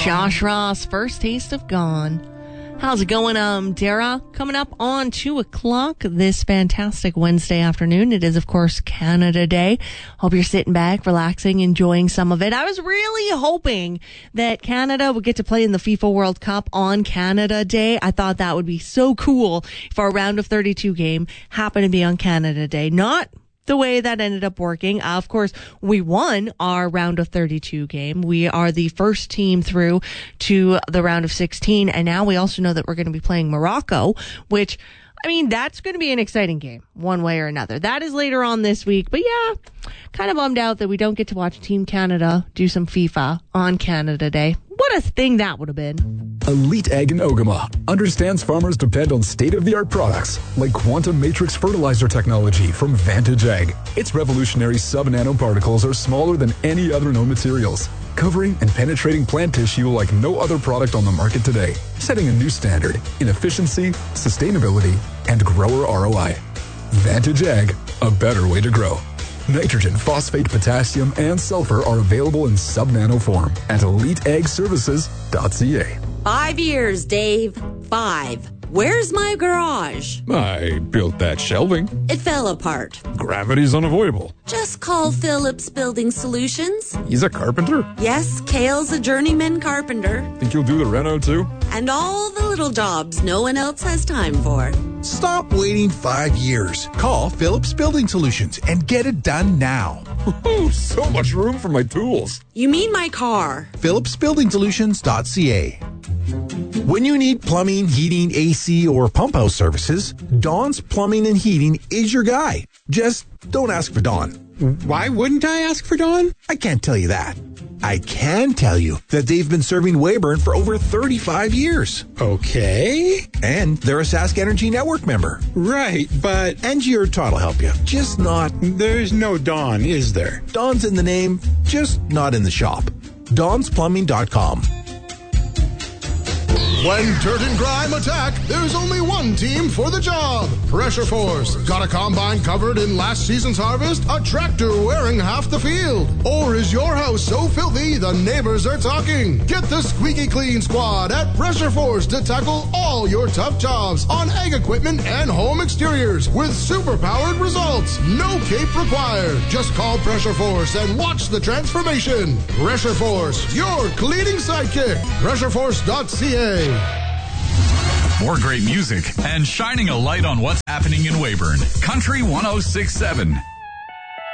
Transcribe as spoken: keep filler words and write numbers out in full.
Josh Ross, First Taste of Gone. How's it going, um, Dara? Coming up on two o'clock this fantastic Wednesday afternoon. It is, of course, Canada Day. Hope you're sitting back, relaxing, enjoying some of it. I was really hoping that Canada would get to play in the FIFA World Cup on Canada Day. I thought that would be so cool if our round of thirty-two game happened to be on Canada Day. Not the way that ended up working. Uh, of course, we won our round of thirty-two game. We are the first team through to the round of sixteen. And now we also know that we're going to be playing Morocco, which, I mean, that's going to be an exciting game one way or another. That is later on this week. But yeah, kind of bummed out that we don't get to watch Team Canada do some FIFA on Canada Day. What a thing that would have been. Elite Ag in Ogama understands farmers depend on state-of-the-art products like quantum matrix fertilizer technology from Vantage Ag. Its revolutionary sub-nanoparticles are smaller than any other known materials, covering and penetrating plant tissue like no other product on the market today, setting a new standard in efficiency, sustainability, and grower R O I. Vantage Ag, a better way to grow. Nitrogen, phosphate, potassium, and sulfur are available in sub-nano form at elite ag services dot c a. Five years, Dave. Five. Where's my garage? I built that shelving. It fell apart. Gravity's unavoidable. Just call Phillips Building Solutions. He's a carpenter? Yes, Kale's a journeyman carpenter. Think you'll do the reno too? And all the little jobs no one else has time for. Stop waiting five years. Call Phillips Building Solutions and get it done now. Ooh, so much room for my tools. You mean my car? Phillips Building Solutions dot c a. When you need plumbing, heating, A C, or pump house services, Dawn's Plumbing and Heating is your guy. Just don't ask for Dawn. Why wouldn't I ask for Dawn? I can't tell you that. I can tell you that they've been serving Weyburn for over thirty-five years. Okay. And they're a Sask Energy Network member. Right, but... Angie or Todd will help you. Just not... There's no Dawn, is there? Dawn's in the name, just not in the shop. Dawns Plumbing dot com. When dirt and grime attack, there's only one team for the job. Pressure Force. Got a combine covered in last season's harvest? A tractor wearing half the field? Or is your house so filthy the neighbors are talking? Get the Squeaky Clean Squad at Pressure Force to tackle all your tough jobs on ag equipment and home exteriors with super-powered results. No cape required. Just call Pressure Force and watch the transformation. Pressure Force, your cleaning sidekick. Pressure Force dot c a. More great music and shining a light on what's happening in Weyburn. Country one oh six point seven.